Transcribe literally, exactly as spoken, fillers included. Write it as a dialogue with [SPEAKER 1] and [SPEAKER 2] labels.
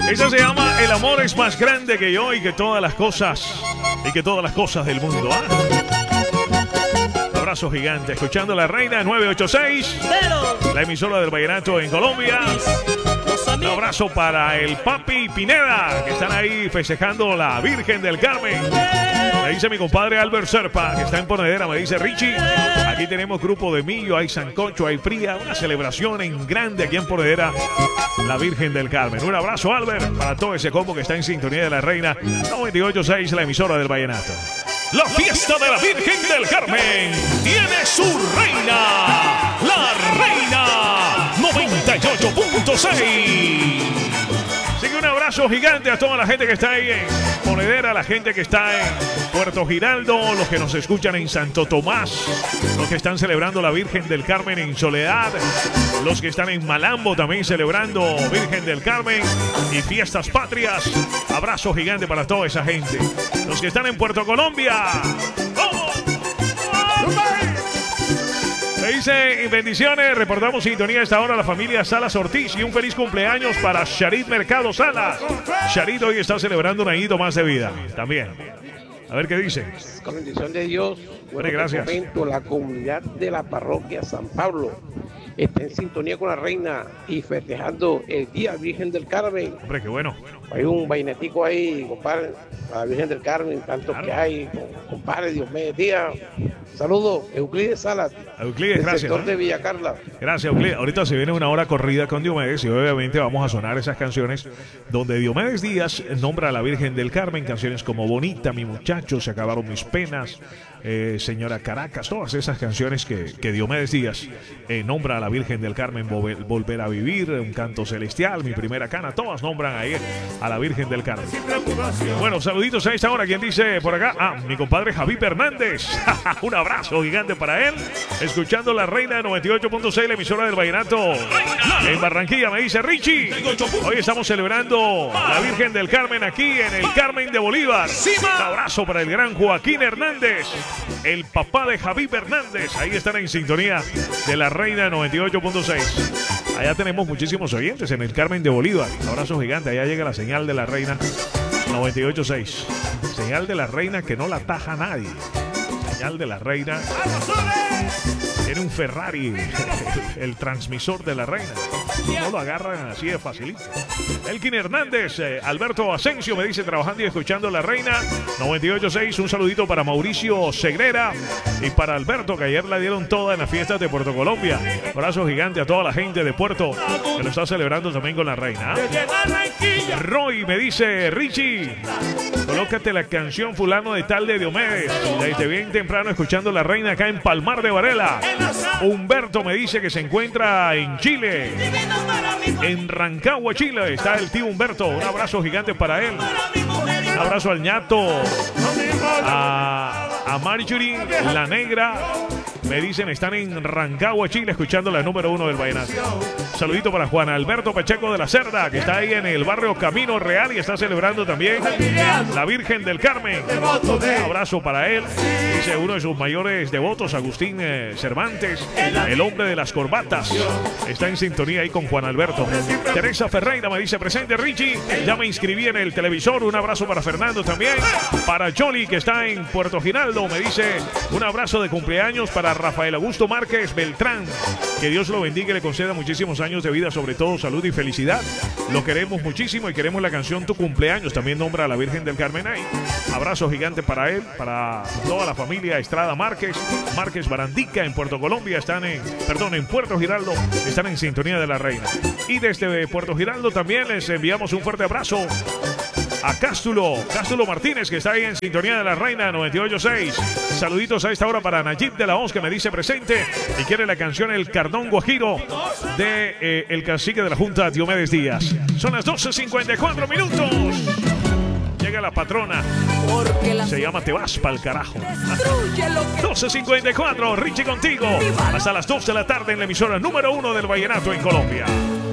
[SPEAKER 1] Esta se llama El amor es más grande que yo y que todas las cosas y que todas las cosas del mundo. ¿Ah? Abrazo gigante. Escuchando La Reina nueve ocho seis, la emisora del vallenato en Colombia. Un abrazo para el Papi Pineda, que están ahí festejando la Virgen del Carmen. Me dice mi compadre Albert Serpa, que está en Ponedera. Me dice Richie, aquí tenemos grupo de millo, hay sancocho, hay fría. Una celebración en grande aquí en Ponedera, la Virgen del Carmen. Un abrazo, Albert, para todo ese combo que está en sintonía de La Reina noventa y ocho seis, la emisora del vallenato. La fiesta de la Virgen del Carmen tiene su reina, la Reina noventa y ocho punto seis. Así que un abrazo gigante a toda la gente que está ahí en Ponedera, la gente que está en Puerto Giraldo, los que nos escuchan en Santo Tomás, los que están celebrando la Virgen del Carmen en Soledad, los que están en Malambo también celebrando Virgen del Carmen y fiestas patrias. Abrazo gigante para toda esa gente. Los que están en Puerto Colombia. ¡Vamos! Me dice bendiciones, reportamos sintonía a esta hora a la familia Salas Ortiz y un feliz cumpleaños para Charit Mercado Salas. Charit hoy está celebrando un añito más de vida también. A ver qué dice.
[SPEAKER 2] Con bendición de Dios.
[SPEAKER 1] Bueno, gracias.
[SPEAKER 2] Momento, la comunidad de la parroquia San Pablo está en sintonía con la Reina y festejando el Día Virgen del Carmen.
[SPEAKER 1] Hombre, qué bueno.
[SPEAKER 2] Hay un vainetico ahí, compadre, a la Virgen del Carmen, tanto
[SPEAKER 1] Claro.
[SPEAKER 2] que hay, compadre, Dios me bendiga. Saludos, Euclides Salas.
[SPEAKER 1] Euclides,
[SPEAKER 2] del
[SPEAKER 1] gracias.
[SPEAKER 2] sector
[SPEAKER 1] ¿eh?
[SPEAKER 2] de Villa Carla.
[SPEAKER 1] Gracias, Euclides. Ahorita se viene una hora corrida con Diomedes y obviamente vamos a sonar esas canciones donde Diomedes Díaz nombra a la Virgen del Carmen, canciones como Bonita, Mi Muchacho, Se Acabaron Mis Penas, eh, Señora Caracas, todas esas canciones que, que Diomedes Díaz eh, nombra a la Virgen del Carmen, Volver, Volver a Vivir, Un Canto Celestial, Mi Primera Cana, todas nombran ahí a la Virgen del Carmen. Bueno, saluditos a esta hora. ¿Quién dice por acá? Ah, mi compadre Javi Hernández. Un abrazo gigante para él. Escuchando La Reina noventa y ocho punto seis, la emisora del vallenato en Barranquilla. Me dice Richie, hoy estamos celebrando la Virgen del Carmen aquí en el Carmen de Bolívar. Un abrazo para el gran Joaquín Hernández, el papá de Javi Hernández. Ahí están en sintonía de La Reina noventa y ocho punto seis. Allá tenemos muchísimos oyentes en el Carmen de Bolívar. Un abrazo gigante. Allá llega la señal de La Reina noventa y ocho punto seis. Señal de La Reina que no la taja nadie. Señal de La Reina. Tiene un Ferrari, el, el transmisor de La Reina. No lo agarran así de facilito. Elkin Hernández, eh, Alberto Asensio me dice trabajando y escuchando La Reina noventa y ocho punto seis. Un saludito para Mauricio Segrera y para Alberto, que ayer la dieron toda en las fiestas de Puerto Colombia. Abrazo gigante a toda la gente de Puerto que lo está celebrando también con La Reina. Roy me dice, Richie, colócate la canción fulano de tal de Diomedes. Desde bien temprano escuchando La Reina acá en Palmar de Varela. Humberto me dice que se encuentra en Chile, en Rancagua, Chile. Está el tío Humberto. Un abrazo gigante para él. Un abrazo al ñato, a, a Marjorie, la negra. Me dicen, están en Rancagua, Chile, escuchando la número uno del vallenato. Saludito para Juan Alberto Pacheco de la Cerda, que está ahí en el barrio Camino Real y está celebrando también la Virgen del Carmen. Un abrazo para él. Dice uno de sus mayores devotos, Agustín eh, Cervantes, el hombre de las corbatas. Está en sintonía ahí con Juan Alberto. Teresa Ferreira me dice, presente Richie, ya me inscribí en el televisor. Un abrazo para Fernando también. Para Jolly, que está en Puerto Giraldo, me dice un abrazo de cumpleaños para Rafael Augusto Márquez Beltrán. Que Dios lo bendiga y le conceda muchísimos años de vida, sobre todo salud y felicidad. Lo queremos muchísimo y queremos la canción Tu Cumpleaños. También nombra a la Virgen del Carmen ahí. Abrazo gigante para él, para toda la familia Estrada Márquez, Márquez Barandica en Puerto Colombia. Están en, perdón, en Puerto Giraldo. Están en sintonía de La Reina. Y desde Puerto Giraldo también les enviamos un fuerte abrazo a Cástulo, Cástulo Martínez, que está ahí en sintonía de La Reina noventa y ocho punto seis. Saluditos a esta hora para Nayib de la Hoz, que me dice presente y quiere la canción El Cardón Guajiro de eh, el cacique de la Junta, Diomedes Díaz. Son las doce cincuenta y cuatro minutos. Llega la patrona. Se llama Te vas pa'l carajo. doce cincuenta y cuatro, Richie contigo. Hasta las dos de la tarde en la emisora número uno del vallenato en Colombia.